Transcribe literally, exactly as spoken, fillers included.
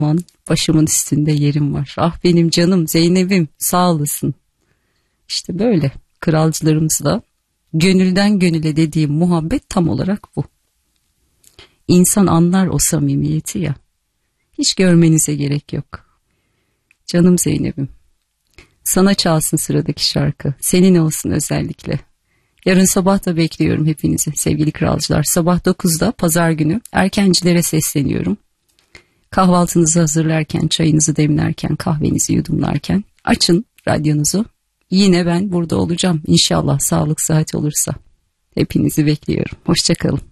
zaman başımın üstünde yerim var. Ah benim canım Zeynep'im, sağ olasın. İşte böyle kralcılarımızla gönülden gönüle dediğim muhabbet tam olarak bu. İnsan anlar o samimiyeti ya. Hiç görmenize gerek yok. Canım Zeynep'im. Sana çalsın sıradaki şarkı. Senin olsun özellikle. Yarın sabah da bekliyorum hepinizi sevgili kralcılar. Sabah dokuzda pazar günü erkencilere sesleniyorum. Kahvaltınızı hazırlarken, çayınızı demlerken, kahvenizi yudumlarken açın radyonuzu. Yine ben burada olacağım. İnşallah sağlık sıhhat olursa. Hepinizi bekliyorum. Hoşça kalın.